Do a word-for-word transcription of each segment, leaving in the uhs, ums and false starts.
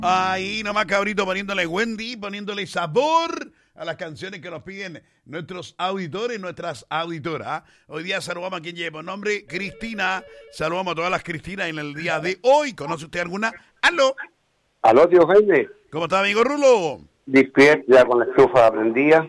Ahí nomás, cabrito, poniéndole Wendy, poniéndole sabor a las canciones que nos piden nuestros auditores, nuestras auditoras. Hoy día saludamos a quien lleva por nombre Cristina. Saludamos a todas las Cristinas en el día de hoy. ¿Conoce usted alguna? ¡Aló! Aló, tío Jaime. ¿Cómo está, amigo Rulo? Despierto ya con la estufa prendida.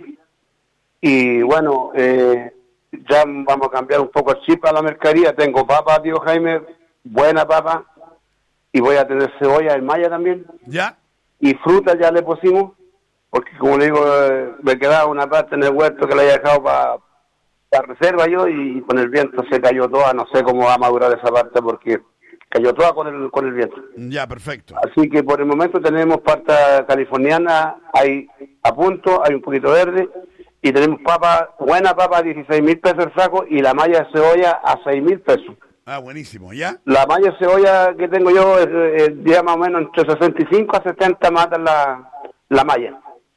Y bueno, eh, ya vamos a cambiar un poco el chip a la mercadería. Tengo papa, tío Jaime, buena papa. Y voy a tener cebolla en malla también. ¿Ya? Y fruta ya le pusimos. Porque como le digo, eh, me quedaba una parte en el huerto que la había dejado para pa reserva yo. Y con el viento se cayó toda. No sé cómo va a madurar esa parte porque cayó toda con el, con el viento. Ya, perfecto. Así que por el momento tenemos parta californiana, hay a punto, hay un poquito verde, y tenemos papa, buena papa a dieciséis mil pesos el saco, y la malla de cebolla a seis mil pesos. Ah, buenísimo, ¿ya? La malla de cebolla que tengo yo es, es, ya más o menos entre sesenta y cinco a setenta matan la, la malla.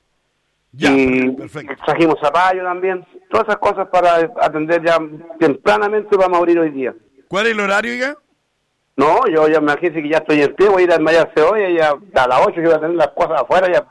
Ya, y perfecto. Trajimos zapallo también, todas esas cosas para atender ya tempranamente, vamos a abrir hoy día. ¿Cuál es el horario, ya? No, yo ya me imagino que ya estoy en pie, voy a ir a desmayar cebolla y ya a las ocho yo voy a tener las cosas afuera ya.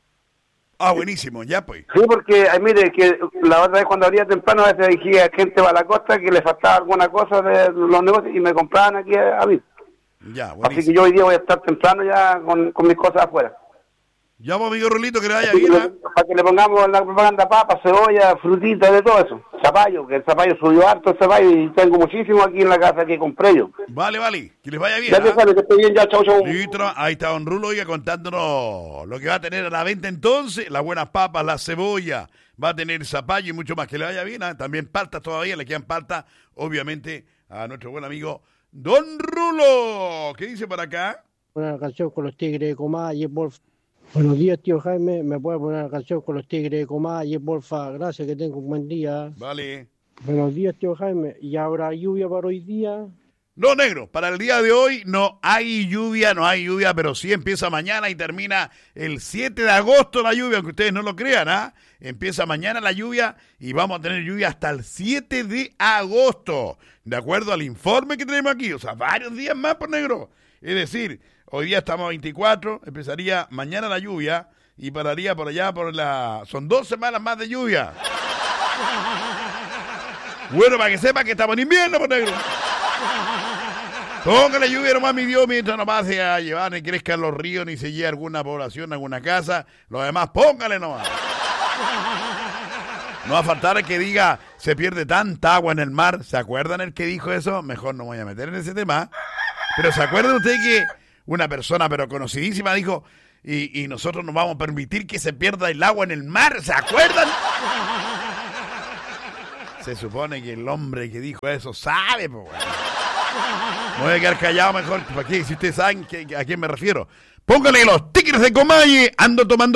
Ah, buenísimo, ya pues. Sí, porque, ay, mire, que la otra vez cuando abría temprano a veces dije a gente va a la costa que le faltaba alguna cosa de los negocios y me compraban aquí a, a mí. Ya, buenísimo. Así que yo hoy día voy a estar temprano ya con, con mis cosas afuera. Ya, pues, amigo Rolito, que le vaya Así bien, que ¿eh? le- Para que le pongamos la propaganda papa, cebolla, frutita, de todo eso. Zapallo, que el zapallo subió harto el zapallo y tengo muchísimo aquí en la casa que compré yo. Vale, vale, que les vaya bien, Ya te ¿ah? sabes que estoy bien ya, chau, chau. Listo, ahí está Don Rulo, oiga, contándonos lo que va a tener a la venta entonces, las buenas papas, la cebolla, va a tener zapallo y mucho más, que le vaya bien, ¿ah? También paltas todavía, le quedan paltas, obviamente, a nuestro buen amigo Don Rulo. ¿Qué dice por acá? Una canción con los Tigres de Comalle, porfa. Buenos días, tío Jaime. ¿Me puede poner una canción con los Tigres de Comalle, porfa? Gracias, que tengo un buen día. Vale. Buenos días, tío Jaime. ¿Y habrá lluvia para hoy día? No, negro, para el día de hoy no hay lluvia, no hay lluvia, pero sí empieza mañana y termina el siete de agosto la lluvia, aunque ustedes no lo crean, ¿ah? Empieza mañana la lluvia y vamos a tener lluvia hasta el siete de agosto, de acuerdo al informe que tenemos aquí, o sea, varios días más, por negro. Es decir, hoy día estamos a veinticuatro, empezaría mañana la lluvia y pararía por allá por la... Son dos semanas más de lluvia. Bueno, para que sepa que estamos en invierno, por negro. Póngale lluvia nomás, mi Dios, mientras no pase a llevar ni crezcan los ríos, ni se lleve alguna población, alguna casa. Lo demás, póngale nomás. No va a faltar el que diga, se pierde tanta agua en el mar. ¿Se acuerdan el que dijo eso? Mejor no me voy a meter en ese tema. Pero ¿se acuerdan ustedes que una persona, pero conocidísima, dijo, y, y nosotros nos vamos a permitir que se pierda el agua en el mar? ¿Se acuerdan? Se supone que el hombre que dijo eso sabe, pues. Me voy a quedar callado mejor. ¿Para qué? Si ustedes saben que, a quién me refiero. Pónganle los Tigres de Comalle. Ando tomando